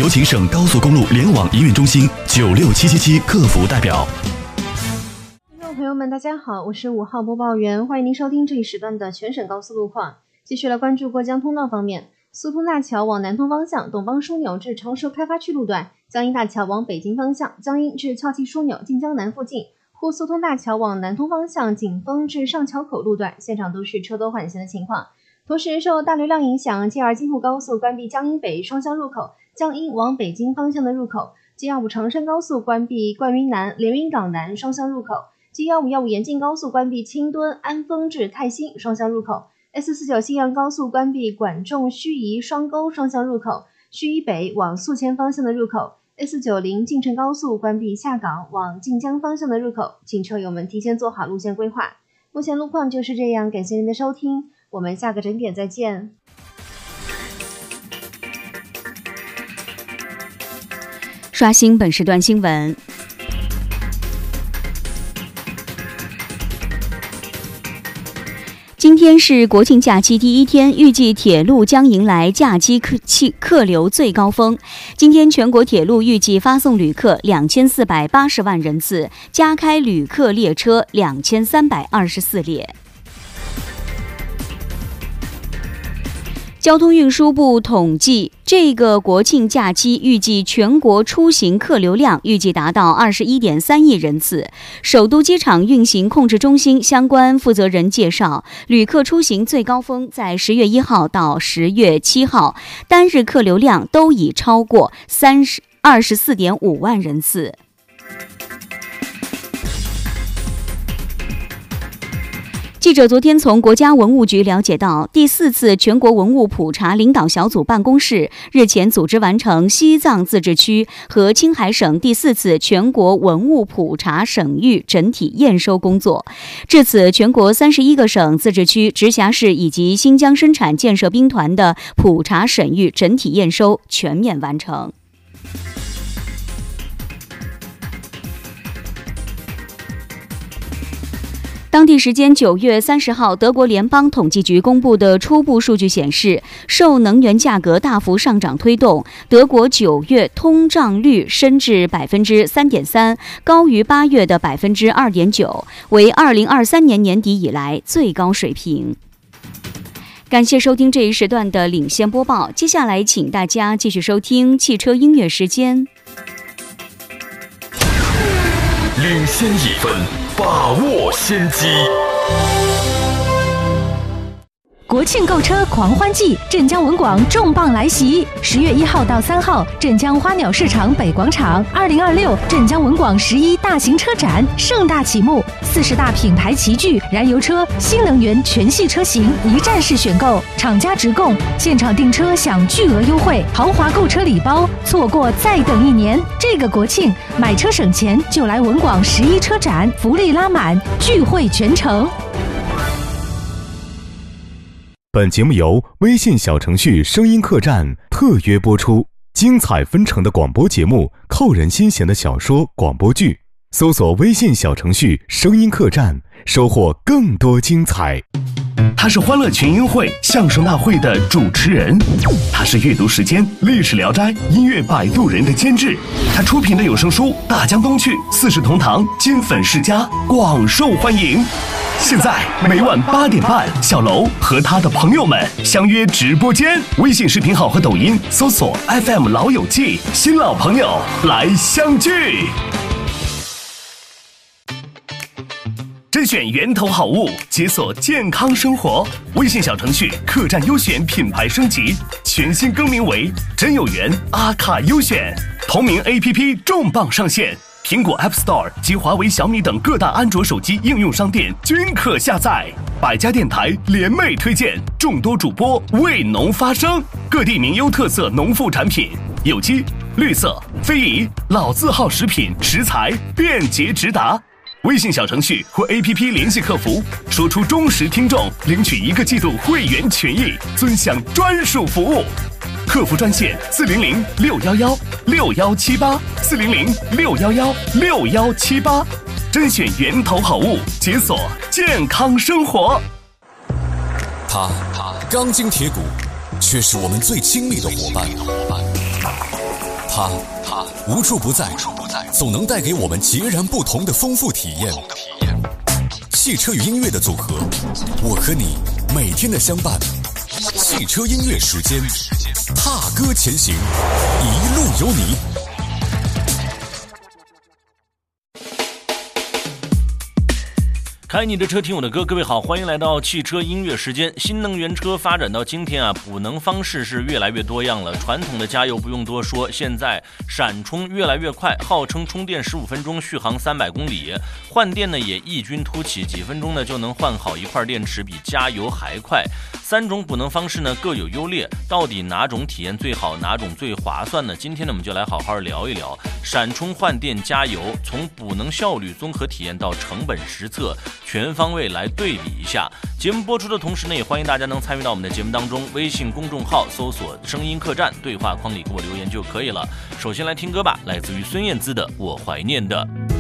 有请省高速公路联网营运中心96777客服代表。 听众朋友们大家好，我是5号播报员，欢迎您收听这一时段的全省高速路况。继续来关注过江通道方面，苏通大桥往南通方向董邦枢纽至成熟开发区路段，江阴大桥往北京方向江阴至翘溪枢纽晋江南附近，沪苏通大桥往南通方向景丰至上桥口路段，现场都是车多缓行的情况。同时受大流量影响，G2京沪高速关闭江阴北双向入口，江阴往北京方向的入口，G125长深高速关闭灌云南、连云港南双向入口，G15515延庆高速关闭青墩、安丰至泰兴双向入口，S49信阳高速关闭管仲、盱眙双沟双向入口，盱眙北往宿迁方向的入口，S90晋城高速关闭下港往晋江方向的入口，请车友们提前做好路线规划。目前路况就是这样，感谢您的收听，我们下个整点再见。 刷新本时段新闻。今天是国庆假期第一天，预计铁路将迎来假期客流最高峰。今天全国铁路预计发送旅客2480万人次，加开旅客列车2324列。交通运输部统计，这个国庆假期预计全国出行客流量预计达到21.3亿人次。首都机场运行控制中心相关负责人介绍，旅客出行最高峰在10月1号到10月7号，单日客流量都已超过24.5万人次。记者昨天从国家文物局了解到，第4次全国文物普查领导小组办公室日前组织完成西藏自治区和青海省第4次全国文物普查省域整体验收工作。至此，全国31个省、自治区、直辖市以及新疆生产建设兵团的普查省域整体验收全面完成。当地时间9月30号，德国联邦统计局公布的初步数据显示，受能源价格大幅上涨推动，德国9月通胀率升至 3.3%， 高于8月的 2.9%， 为2023年年底以来最高水平。感谢收听这一时段的领先播报，接下来请大家继续收听汽车音乐时间。 领先1分，把握先机。 国庆购车狂欢季，镇江文广重磅来袭！10月1号到3号，镇江花鸟市场北广场，2026镇江文广11大型车展盛大启幕，40大品牌齐聚，燃油车、新能源全系车型一站式选购，厂家直供，现场订车享巨额优惠，豪华购车礼包，错过再等1年。这个国庆买车省钱，就来文广11车展，福利拉满，聚会全城。 本节目由微信小程序声音客栈特约播出，精彩纷呈的广播节目，扣人心弦的小说广播剧，搜索微信小程序声音客栈，收获更多精彩。 他是欢乐群英会相声大会的主持人，他是阅读时间历史聊斋音乐摆渡人的监制，他出品的有声书《大江东去》4世同堂金粉世家广受欢迎。现在每晚8点半，小楼和他的朋友们相约直播间，微信视频号和抖音搜索 FM 老友记，新老朋友来相聚。甄选源头好物，解锁健康生活。微信小程序客栈优选品牌升级，全新更名为真有缘阿卡优选，同名 APP 重磅上线。苹果 App Store 及华为、小米等各大安卓手机应用商店均可下载。100家电台联袂推荐，众多主播为农发声，各地名优特色农副产品，有机、绿色、非遗、老字号食品食材便捷直达。微信小程序或 APP 联系客服，说出忠实听众，领取1个季度会员权益，尊享专属服务。客服专线400-611-6178，400-611-6178，甄选源头好物，解锁健康生活。 他钢筋铁骨，却是我们最亲密的伙伴。 它无处不在，总能带给我们截然不同的丰富体验。汽车与音乐的组合，我和你每天的相伴。汽车音乐时间，踏歌前行，一路有你。 开你的车，听我的歌。各位好，欢迎来到汽车音乐时间。新能源车发展到今天啊，补能方式是越来越多样了。传统的加油不用多说，现在闪充越来越快，号称充电15分钟，续航300公里。换电呢也异军突起，几分钟呢就能换好一块电池，比加油还快。3种补能方式呢各有优劣，到底哪种体验最好，哪种最划算呢？今天呢我们就来好好聊一聊闪充换电加油，从补能效率、综合体验到成本实测，全方位来对比一下。节目播出的同时呢，也欢迎大家能参与到我们的节目当中，微信公众号搜索声音客栈，对话框里给我留言就可以了。首先来听歌吧，来自于孙燕姿的《我怀念的》。